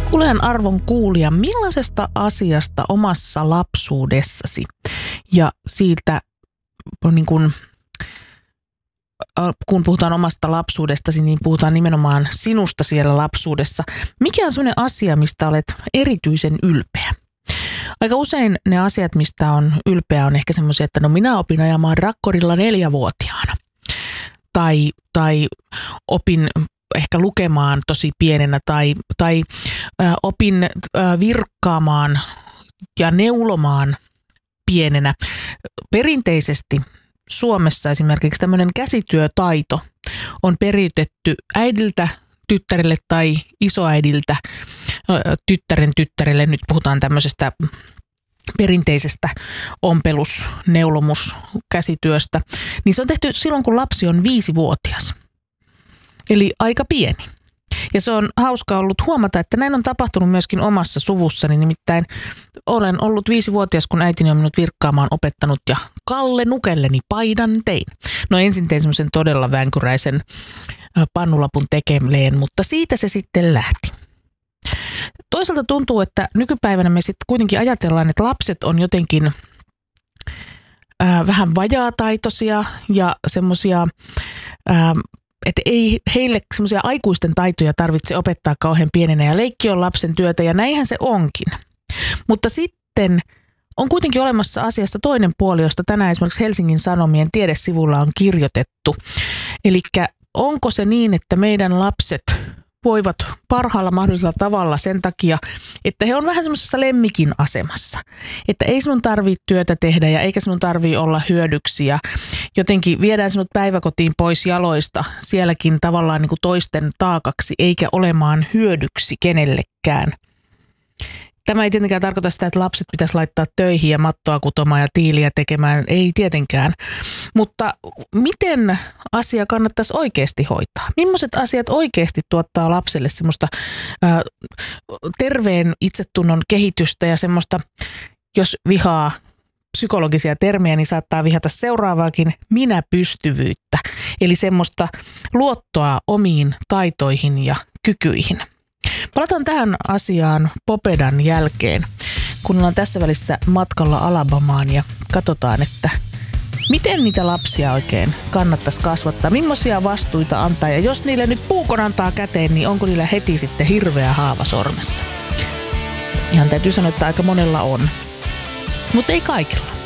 Kuulen arvon kuulija, millaisesta asiasta omassa lapsuudessasi ja siitä, niin kun puhutaan omasta lapsuudestasi, niin puhutaan nimenomaan sinusta siellä lapsuudessa. Mikä on sellainen asia, mistä olet erityisen ylpeä? Aika usein ne asiat, mistä on ylpeä, on ehkä semmoisia, että no minä opin ajamaan rakkorilla 4-vuotiaana. Tai opin ehkä lukemaan tosi pienenä tai opin virkkaamaan ja neulomaan pienenä. Perinteisesti Suomessa esimerkiksi tämmöinen käsityötaito on periytetty äidiltä tyttärelle tai isoäidiltä tyttären tyttärelle. Nyt puhutaan tämmöisestä perinteisestä ompelus-, neulomus-, käsityöstä. Niin se on tehty silloin, kun lapsi on 5-vuotias. Eli aika pieni. Ja se on hauska ollut huomata, että näin on tapahtunut myöskin omassa suvussani. Nimittäin olen ollut 5-vuotias, kun äitini on minut virkkaamaan opettanut ja Kalle Nukelleni paidan tein. No ensin tein semmoisen todella vänkyräisen pannulapun tekeleen, mutta siitä se sitten lähti. Toisaalta tuntuu, että nykypäivänä me sitten kuitenkin ajatellaan, että lapset on jotenkin vähän vajaataitoisia ja semmoisia, että ei heille semmoisia aikuisten taitoja tarvitse opettaa kauhean pienenä ja leikki on lapsen työtä ja näinhän se onkin. Mutta sitten on kuitenkin olemassa asiassa toinen puoli, josta tänään esimerkiksi Helsingin Sanomien tiedesivulla on kirjoitettu. Eli onko se niin, että meidän lapset voivat parhaalla mahdollisella tavalla sen takia, että he on vähän semmoisessa lemmikin asemassa. Että ei sinun tarvitse työtä tehdä ja eikä sinun tarvitse olla hyödyksi ja jotenkin viedään sinut päiväkotiin pois jaloista sielläkin tavallaan niin kuin toisten taakaksi eikä olemaan hyödyksi kenellekään. Tämä ei tietenkään tarkoita sitä, että lapset pitäisi laittaa töihin ja mattoa kutomaan ja tiiliä tekemään. Ei tietenkään. Mutta miten asia kannattaisi oikeasti hoitaa? Millaiset asiat oikeasti tuottaa lapselle semmoista terveen itsetunnon kehitystä ja semmoista, jos vihaa psykologisia termejä, niin saattaa vihata seuraavaakin minäpystyvyyttä. Eli semmoista luottoa omiin taitoihin ja kykyihin. Palataan tähän asiaan Popedan jälkeen, kun ollaan tässä välissä matkalla Alabamaan ja katsotaan, että miten niitä lapsia oikein kannattaisi kasvattaa, millaisia vastuita antaa ja jos niille nyt puukon antaa käteen, niin onko niillä heti sitten hirveä haava sormessa? Ihan täytyy sanoa, että aika monella on, mutta ei kaikilla.